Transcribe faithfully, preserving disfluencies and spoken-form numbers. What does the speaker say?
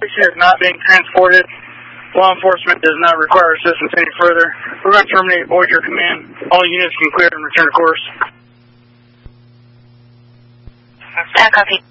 Station is not being transported. Law enforcement does not require assistance any further. We're going to terminate void your command. All units can clear and return to course. Uh, copy.